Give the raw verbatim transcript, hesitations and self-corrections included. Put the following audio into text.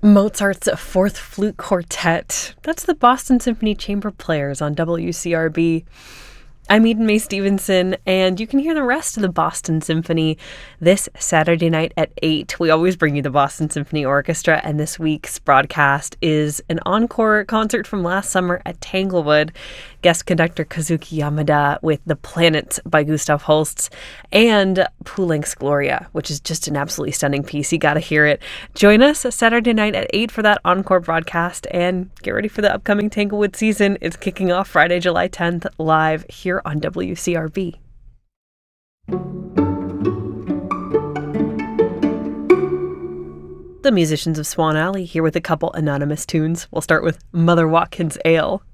Mozart's Fourth Flute Quartet. That's the Boston Symphony Chamber Players on W C R B. I'm Eden Mae Stevenson, and you can hear the rest of the Boston Symphony this Saturday night at eight. We always bring you the Boston Symphony Orchestra, and this week's broadcast is an encore concert from last summer at Tanglewood. Guest conductor Kazuki Yamada with The Planets by Gustav Holst, and Poulenc's Gloria, which is just an absolutely stunning piece. You got to hear it. Join us Saturday night at eight for that encore broadcast, and get ready for the upcoming Tanglewood season. It's kicking off Friday, July tenth, live here on W C R B. The musicians of Swan Alley here with a couple anonymous tunes. We'll start with Mother Watkins Ale.